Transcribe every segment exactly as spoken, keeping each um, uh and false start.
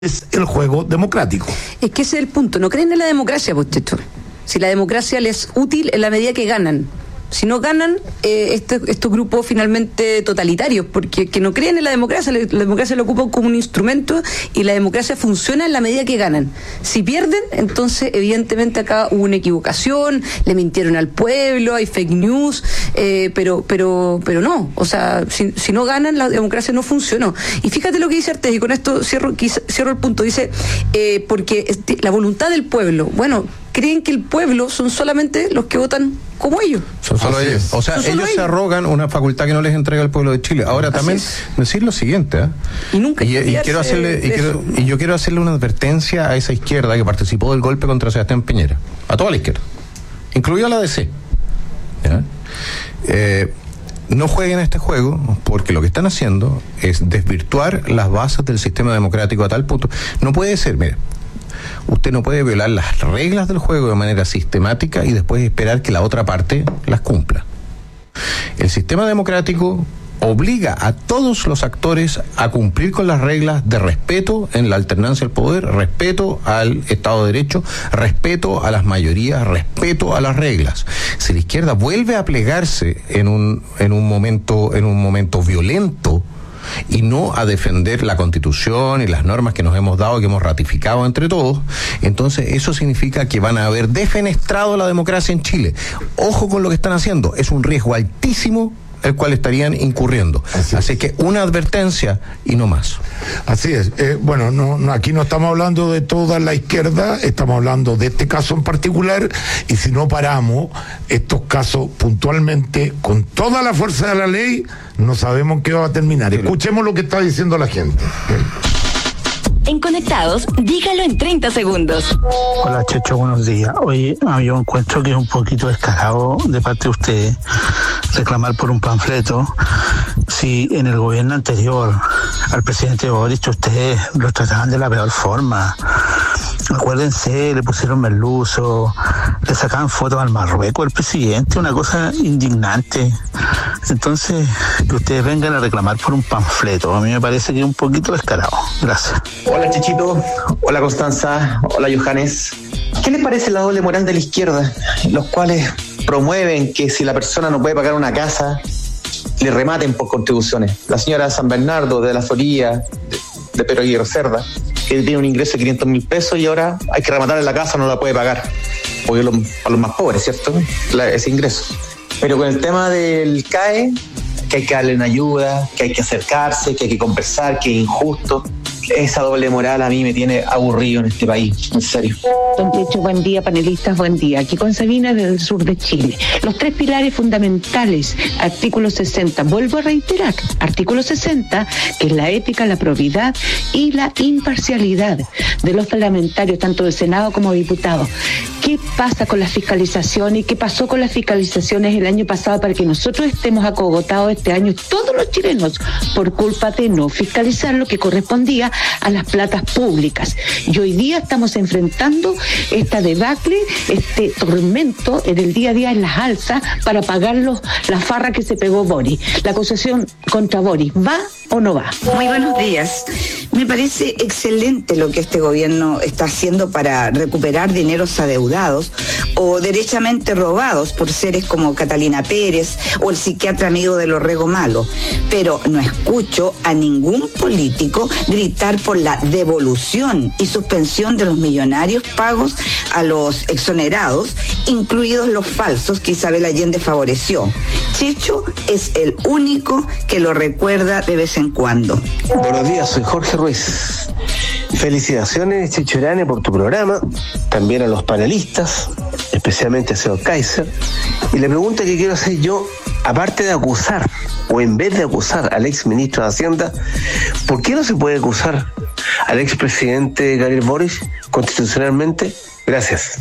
es el juego democrático. Es que ese es el punto. No creen en la democracia, pues, Checho. Si la democracia les es útil en la medida que ganan. Si no ganan, eh, este, estos grupos finalmente totalitarios, porque que no creen en la democracia, la, la democracia la ocupan como un instrumento y la democracia funciona en la medida que ganan. Si pierden, entonces evidentemente acá hubo una equivocación, le mintieron al pueblo, hay fake news, eh, pero pero pero no, o sea, si, si no ganan, la democracia no funcionó. Y fíjate lo que dice Artés, y con esto cierro, cierro el punto, dice, eh, porque este, la voluntad del pueblo, bueno, creen que el pueblo son solamente los que votan como ellos. Son solo Así ellos. es. O sea, Son ellos solo se ellos. arrogan una facultad que no les entrega el pueblo de Chile. Ahora Así también es. decir lo siguiente, ¿eh? Y nunca y, y quiero hacerle y, quiero, y yo quiero hacerle una advertencia a esa izquierda que participó del golpe contra Sebastián Piñera, a toda la izquierda, incluida la D C. ¿Ya? Eh, no jueguen a este juego, porque lo que están haciendo es desvirtuar las bases del sistema democrático a tal punto. No puede ser, mire, usted no puede violar las reglas del juego de manera sistemática y después esperar que la otra parte las cumpla. El sistema democrático obliga a todos los actores a cumplir con las reglas de respeto en la alternancia del poder, respeto al Estado de Derecho, respeto a las mayorías, respeto a las reglas. Si la izquierda vuelve a plegarse en un en un momento en un momento violento y no a defender la Constitución y las normas que nos hemos dado, que hemos ratificado entre todos, entonces eso significa que van a haber defenestrado la democracia en Chile. Ojo con lo que están haciendo, es un riesgo altísimo el cual estarían incurriendo. Así, Así que una advertencia y no más. Así es. Eh, bueno, no, no, aquí no estamos hablando de toda la izquierda, estamos hablando de este caso en particular, y si no paramos estos casos puntualmente con toda la fuerza de la ley, no sabemos en qué va a terminar. Escuchemos lo que está diciendo la gente. En Conectados, dígalo en treinta segundos. Hola, Checho, buenos días. Oye, yo encuentro que es un poquito descarado de parte de usted reclamar por un panfleto si en el gobierno anterior al presidente Boric ustedes lo trataban de la peor forma. Acuérdense, le pusieron merluzo, le sacaban fotos al Marruecos el presidente, una cosa indignante. Entonces, que ustedes vengan a reclamar por un panfleto, a mí me parece que es un poquito descarado. Gracias. Hola Chechito, hola Constanza, hola Johannes. ¿Qué les parece la doble moral de la izquierda? Los cuales promueven que si la persona no puede pagar una casa, le rematen por contribuciones. La señora San Bernardo de la Florida, de, de Pedro Aguirre Cerda, que tiene un ingreso de quinientos mil pesos y ahora hay que rematarle la casa, no la puede pagar. Porque los, a los más pobres, ¿cierto? La, ese ingreso. Pero con el tema del C A E, que hay que darle una ayuda, que hay que acercarse, que hay que conversar, que es injusto. Esa doble moral a mí me tiene aburrido en este país, en serio. Don Checho, buen día, panelistas, buen día. Aquí con Sabina desde el sur de Chile. Los tres pilares fundamentales, artículo sesenta, vuelvo a reiterar, artículo sesenta, que es la ética, la probidad y la imparcialidad de los parlamentarios, tanto del Senado como diputados. ¿Qué pasa con las fiscalizaciones y qué pasó con las fiscalizaciones el año pasado para que nosotros estemos acogotados este año, todos los chilenos, por culpa de no fiscalizar lo que correspondía a las platas públicas? Y hoy día estamos enfrentando esta debacle, este tormento en el día a día en las alzas para pagar los, la farra que se pegó Boris. La acusación contra Boris, ¿va o no va? Muy buenos días. Me parece excelente lo que este gobierno está haciendo para recuperar dineros adeudados o derechamente robados por seres como Catalina Pérez o el psiquiatra amigo de Lorrego Malo. Pero no escucho a ningún político gritar por la devolución y suspensión de los millonarios pagos a los exonerados, incluidos los falsos que Isabel Allende favoreció. Checho es el único que lo recuerda de vez en cuando. Buenos días, soy Jorge Ruiz. Felicitaciones, Checho Urane, por tu programa, también a los panelistas, especialmente a señor Kaiser. Y la pregunta que quiero hacer yo, aparte de acusar, o en vez de acusar al ex ministro de Hacienda, ¿por qué no se puede acusar al ex presidente Gabriel Boric constitucionalmente? Gracias.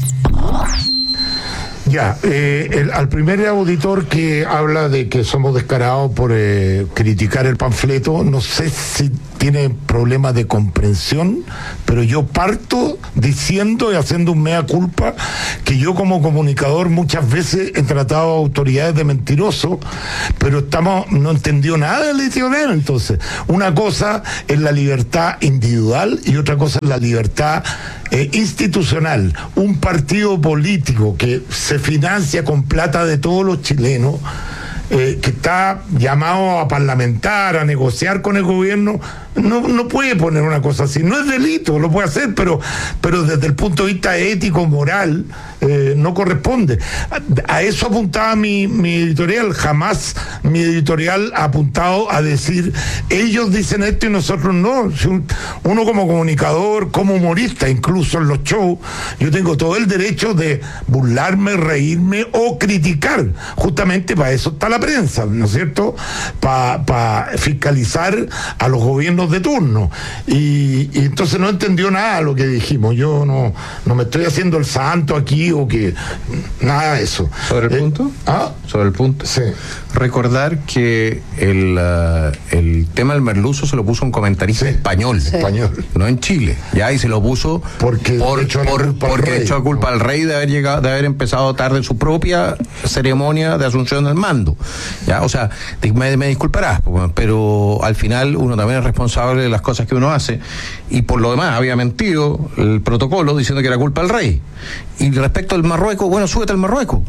Ya, eh, el, al primer auditor que habla de que somos descarados por eh, criticar el panfleto, no sé si tiene problemas de comprensión, pero yo parto diciendo y haciendo un mea culpa que yo como comunicador muchas veces he tratado a autoridades de mentirosos, pero estamos, no entendió nada del diccionario. Entonces, una cosa es la libertad individual y otra cosa es la libertad eh, institucional. Un partido político que se financia con plata de todos los chilenos, Eh, que está llamado a parlamentar, a negociar con el gobierno, no, no puede poner una cosa así. No es delito, lo puede hacer, pero, pero desde el punto de vista ético, moral, eh, no corresponde. A, a eso apuntaba mi, mi editorial. Jamás mi editorial ha apuntado a decir, ellos dicen esto y nosotros no. Si un, uno como comunicador, como humorista, incluso en los shows, yo tengo todo el derecho de burlarme, reírme o criticar. Justamente para eso está la prensa, ¿no es cierto? Para pa fiscalizar a los gobiernos de turno. Y, y entonces no entendió nada de lo que dijimos. Yo no, no me estoy haciendo el santo aquí o que nada de eso. ¿Sobre el eh, punto? ¿Ah? Sobre el punto. Sí. Recordar que el, uh, el tema del merluzo se lo puso un comentarista Sí. español, Sí. español, no en Chile, ya, y se lo puso porque por, echó la por, culpa al porque rey. echó a culpa al rey de haber llegado, de haber empezado tarde su propia ceremonia de asunción del mando. Ya, o sea, me, me disculparás, pero al final uno también es responsable de las cosas que uno hace, y por lo demás había mentido el protocolo diciendo que era culpa del rey. Y respecto al Marruecos, bueno, súbete al Marruecos.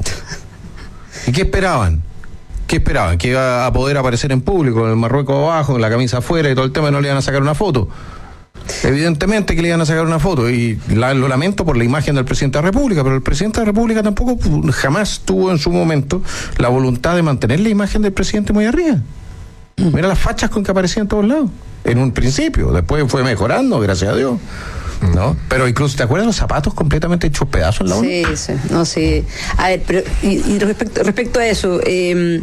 ¿Y qué esperaban? ¿Qué esperaban? ¿Que iba a poder aparecer en público, en el Marruecos abajo, en la camisa afuera y todo el tema, y no le iban a sacar una foto? Evidentemente que le iban a sacar una foto, y la, lo lamento por la imagen del presidente de la República, pero el presidente de la República tampoco jamás tuvo en su momento la voluntad de mantener la imagen del presidente muy arriba. Mira las fachas con que aparecía en todos lados, en un principio, después fue mejorando, gracias a Dios. ¿No? Pero incluso, ¿te acuerdas los zapatos completamente hechos pedazos en la ONU? Sí, sí, no, sí. A ver, pero y, y respecto, respecto a eso, eh,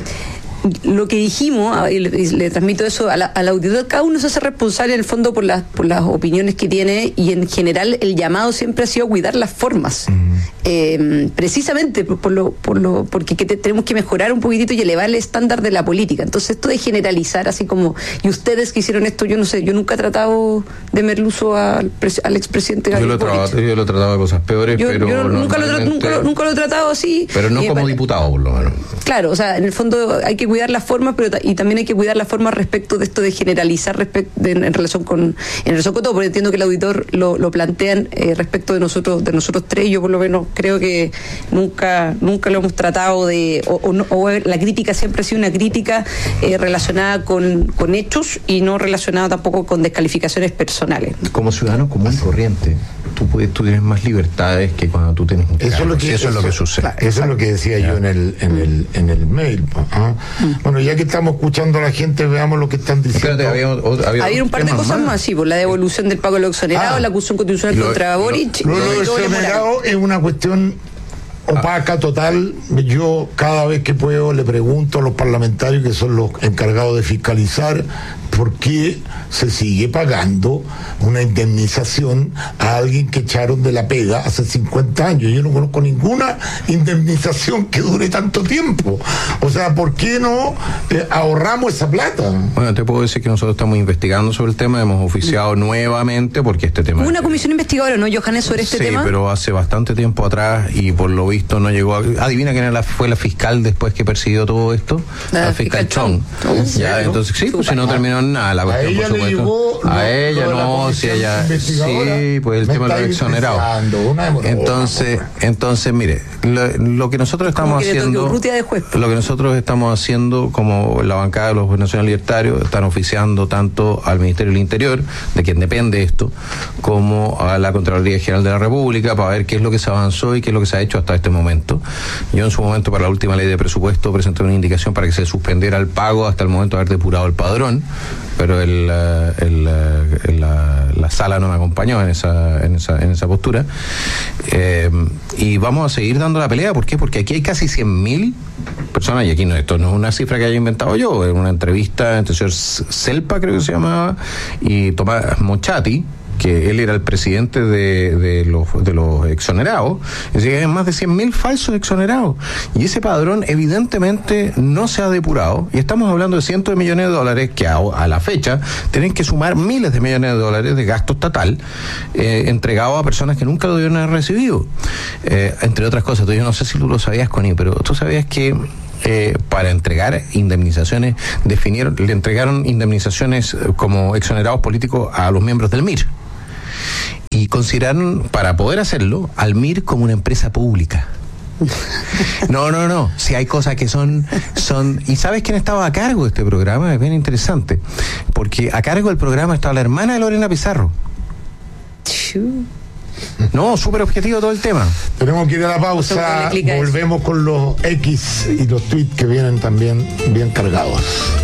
lo que dijimos, y le, y le transmito eso a la, al auditor, cada uno se hace responsable en el fondo por las, por las opiniones que tiene, y en general el llamado siempre ha sido cuidar las formas. Mm. Eh, precisamente por, por lo, por lo, porque que te, tenemos que mejorar un poquitito y elevar el estándar de la política. Entonces esto de generalizar así como, y ustedes que hicieron esto, yo no sé, yo nunca he tratado de merluzo al, al expresidente Gabriel Boric. Yo lo he tratado de cosas peores, yo, pero yo nunca, lo, nunca, lo, nunca lo he tratado así. Pero no eh, como para, diputado, por lo menos. Claro, o sea, en el fondo hay que cuidar las formas, pero y también hay que cuidar las formas respecto de esto de generalizar respecto de, en relación con en relación con todo, porque entiendo que el auditor lo, lo plantean eh, respecto de nosotros de nosotros tres. Yo por lo menos creo que nunca nunca lo hemos tratado de o, o, no, o la crítica siempre ha sido una crítica eh, relacionada con, con hechos y no relacionada tampoco con descalificaciones personales. Como ciudadano común y corriente, tú puedes, tú tienes más libertades que cuando tú tienes un eso cargo. Es lo que, eso, eso es lo que sucede. Claro, eso es lo que decía ya. yo en el en el en el mail. ¿Ah? Mm. Bueno, ya que estamos escuchando a la gente, veamos lo que están diciendo. Espérate, había, había, había un par de cosas más, más sí, por la devolución del pago de los exonerados, ah, la acusación constitucional lo, contra lo, Boric. Lo, lo, lo exonerado es una cuestión opaca, ah. total. Yo cada vez que puedo le pregunto a los parlamentarios, que son los encargados de fiscalizar, por qué se sigue pagando una indemnización a alguien que echaron de la pega hace cincuenta años. Yo no conozco ninguna indemnización que dure tanto tiempo. O sea, ¿por qué no eh, ahorramos esa plata? Bueno, te puedo decir que nosotros estamos investigando sobre el tema, hemos oficiado mm. nuevamente, porque este tema... ¿Hubo una comisión investigadora, no, Johannes, sobre este sí, tema? Sí, pero hace bastante tiempo atrás, y por lo visto no llegó a... Adivina quién era, fue la fiscal después que persiguió todo esto. La, la fiscal, fiscal Chong. Chong. Ya, entonces sí, pues si no terminó en nada la cuestión, por supuesto. Llegó, a lo, ella lo no, si ella... Sí, pues el tema de los exonerados. Entonces, entonces, mire, lo, lo que nosotros estamos que haciendo... De juez. Lo que nosotros estamos haciendo, como la bancada de los nacionales libertarios, están oficiando tanto al Ministerio del Interior, de quien depende esto, como a la Contraloría General de la República, para ver qué es lo que se avanzó y qué es lo que se ha hecho hasta este momento. Yo en su momento, para la última ley de presupuesto, presenté una indicación para que se suspendiera el pago hasta el momento de haber depurado el padrón, pero el, el, el, la, la sala no me acompañó en esa, en esa, en esa postura. Eh, y vamos a seguir dando la pelea. ¿Por qué? Porque aquí hay casi cien mil personas, y aquí no, esto no es una cifra que haya inventado yo, es una entrevista entre el señor Selpa, creo que se llamaba, y Tomás Mochati, que él era el presidente de, de, los, de los exonerados, decía que hay más de cien mil falsos exonerados. Y ese padrón evidentemente no se ha depurado. Y estamos hablando de cientos de millones de dólares que a, a la fecha tienen que sumar miles de millones de dólares de gasto estatal eh, entregado a personas que nunca lo debieron haber recibido. Eh, entre otras cosas, yo no sé si tú lo sabías, Connie, pero tú sabías que Eh, para entregar indemnizaciones, definieron, le entregaron indemnizaciones como exonerados políticos a los miembros del M I R. Y consideraron, para poder hacerlo, al M I R como una empresa pública. No, no, no. Si hay cosas que son, son. ¿Y sabes quién estaba a cargo de este programa? Es bien interesante. Porque a cargo del programa estaba la hermana de Lorena Pizarro. No, súper objetivo todo el tema. Tenemos que ir a la pausa. Volvemos con los X y los tweets que vienen también bien cargados.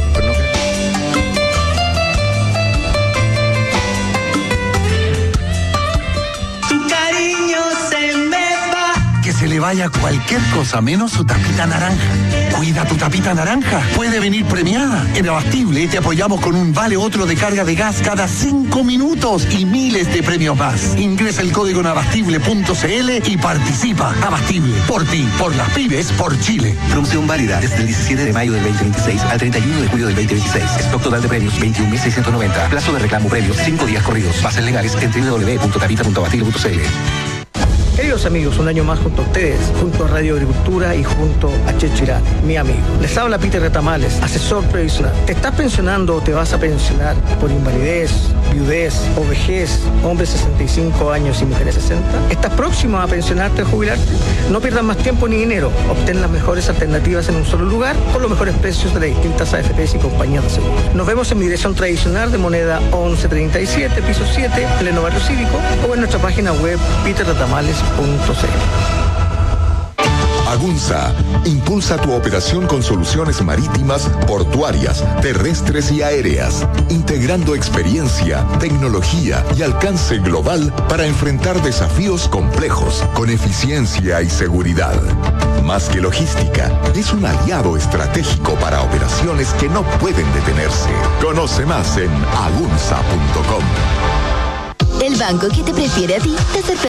Tu cariño se me va. Que se le vaya cualquier cosa menos su tapita naranja. Cuida tu tapita naranja. Puede venir premiada. En Abastible te apoyamos con un vale otro de carga de gas cada cinco minutos y miles de premios más. Ingresa el código en abastible punto c l y participa. Abastible. Por ti, por las pymes, por Chile. Promoción válida desde el diecisiete de mayo del veinte veintiséis al treinta y uno de julio del veinte veintiséis. Stock total de premios veintiún mil seiscientos noventa. Plazo de reclamo premios cinco días corridos. Bases legales en doble u doble u doble u punto tapita punto abastible punto c l. Queridos amigos, un año más junto a ustedes, junto a Radio Agricultura y junto a Checho Irán, mi amigo. Les habla Peter Retamales, asesor previsional. ¿Te estás pensionando o te vas a pensionar por invalidez, viudez o vejez, hombres sesenta y cinco años y mujeres sesenta? ¿Estás próximo a pensionarte o jubilarte? No pierdas más tiempo ni dinero. Obtén las mejores alternativas en un solo lugar con los mejores precios de las distintas A F Pes y compañías de seguro. Nos vemos en mi dirección tradicional de Moneda once treinta y siete, piso siete, Pleno Barrio Cívico, o en nuestra página web peter retamales punto c l. Agunza impulsa tu operación con soluciones marítimas, portuarias, terrestres y aéreas, integrando experiencia, tecnología y alcance global para enfrentar desafíos complejos con eficiencia y seguridad. Más que logística, es un aliado estratégico para operaciones que no pueden detenerse. Conoce más en agunza punto com. El banco que te prefiere a ti te sorprende.